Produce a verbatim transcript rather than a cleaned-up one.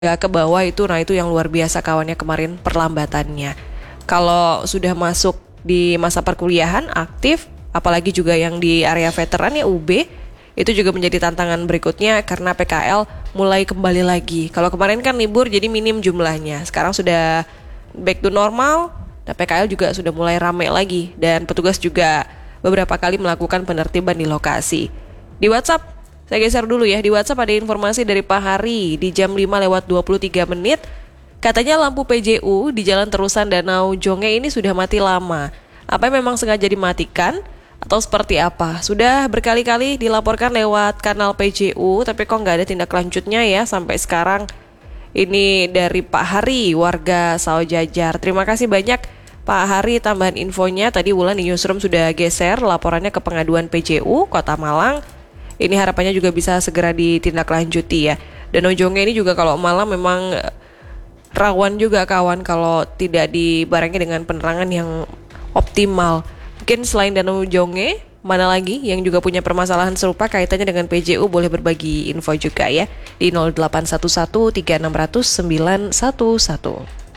ke bawah itu, nah itu yang luar biasa kawannya kemarin perlambatannya. Kalau sudah masuk di masa perkuliahan aktif, apalagi juga yang di area veteran ya U B, itu juga menjadi tantangan berikutnya karena P K L mulai kembali lagi. Kalau kemarin kan libur jadi minim jumlahnya, sekarang sudah back to normal, dan P K L juga sudah mulai ramai lagi dan petugas juga beberapa kali melakukan penertiban di lokasi. Di WhatsApp, saya geser dulu ya, di WhatsApp ada informasi dari Pak Hari di jam lima lewat dua puluh tiga menit. Katanya lampu P J U di Jalan Terusan Danau Jonge ini sudah mati lama. Apa memang sengaja dimatikan atau seperti apa? Sudah berkali-kali dilaporkan lewat kanal P J U, tapi kok nggak ada tindak lanjutnya ya sampai sekarang. Ini dari Pak Hari, warga Saojajar. Terima kasih banyak Pak Hari tambahan infonya. Tadi Wulan di Newsroom sudah geser laporannya ke pengaduan P J U Kota Malang. Ini harapannya juga bisa segera ditindaklanjuti ya. Danau Jonge ini juga kalau malam memang rawan juga kawan kalau tidak dibarengi dengan penerangan yang optimal. Mungkin selain Danau Jonge, mana lagi yang juga punya permasalahan serupa kaitannya dengan P J U, boleh berbagi info juga ya di nol delapan satu satu tiga enam nol nol sembilan satu satu.